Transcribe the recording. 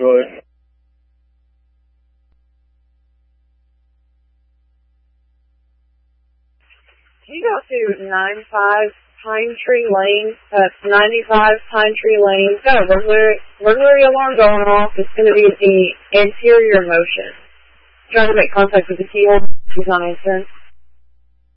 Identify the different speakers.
Speaker 1: Android.
Speaker 2: Can you go to 95 Pine Tree Lane? That's 95 Pine Tree Lane. Got a burglary alarm going off. It's going to be the interior motion. Trying to make contact with the keyhole. She's not answering.